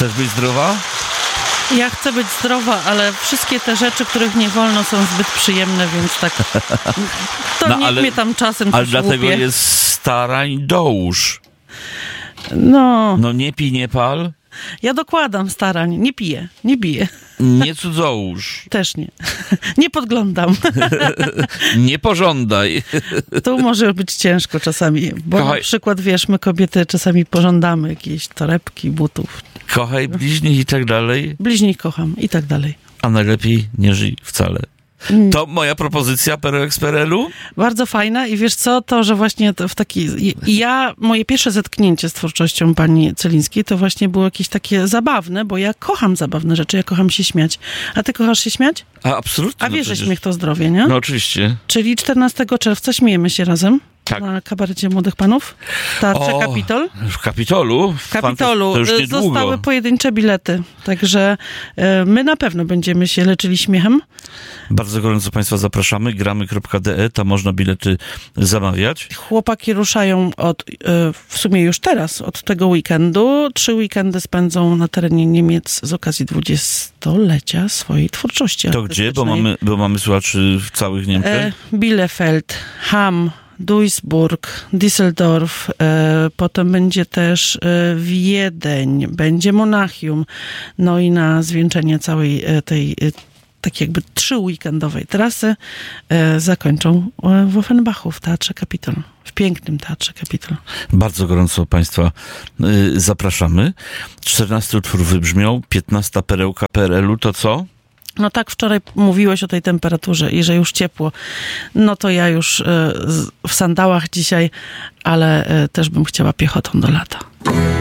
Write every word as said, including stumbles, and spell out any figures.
Chcesz być zdrowa? Ja chcę być zdrowa, ale wszystkie te rzeczy, których nie wolno, są zbyt przyjemne, więc tak to No, niech ale- mnie tam czasem Ale coś dlatego łupie. jest starań, dołóż. No, No nie pij, nie pal, ja dokładam starań. Nie piję, nie piję. nie cudzołóż, Też nie. Nie podglądam. nie pożądaj. Tu może być ciężko czasami, bo Kochaj- na przykład, wiesz, my kobiety czasami pożądamy jakiejś torebki, butów. Kochaj bliźnich i tak dalej, Bliźnich kocham i tak dalej. a najlepiej nie żyj wcale. To moja propozycja Perex Perelu. Bardzo fajna i wiesz co, to, że właśnie to w taki... I ja, moje pierwsze zetknięcie z twórczością pani Celińskiej to właśnie było jakieś takie zabawne, bo ja kocham zabawne rzeczy, ja kocham się śmiać. A ty kochasz się śmiać? A absolutnie. A no wiesz, że przecież- śmiech to zdrowie, nie? No oczywiście. Czyli czternastego czerwca śmiejemy się razem Tak. na kabarecie Młodych Panów w Teatrze O, Kapitol. W Kapitolu? W Kapitolu To już y, niedługo. zostały pojedyncze bilety, także y, my na pewno będziemy się leczyli śmiechem. Bardzo gorąco Państwa zapraszamy. gramy kropka de, tam można bilety zamawiać. Chłopaki ruszają od, y, w sumie już teraz, od tego weekendu. Trzy weekendy spędzą na terenie Niemiec z okazji dwudziestolecia swojej twórczości To gdzie? Bo artystycznej. mamy, bo mamy słuchaczy w całych Niemczech. E, Bielefeld, Hamm, Duisburg, Düsseldorf, e, potem będzie też e, Wiedeń, będzie Monachium, no i na zwieńczenie całej e, tej e, tak jakby trzy weekendowej trasy e, zakończą e, w Offenbachu w Teatrze Kapitol, w pięknym Teatrze Kapitol. Bardzo gorąco Państwa y, zapraszamy. czternasty utwór wybrzmiał, piętnasta perełka P R L-u, to co? No tak, wczoraj mówiłeś o tej temperaturze i że już ciepło. No to ja już e, z- w sandałach dzisiaj, ale e, też bym chciała piechotą do lata.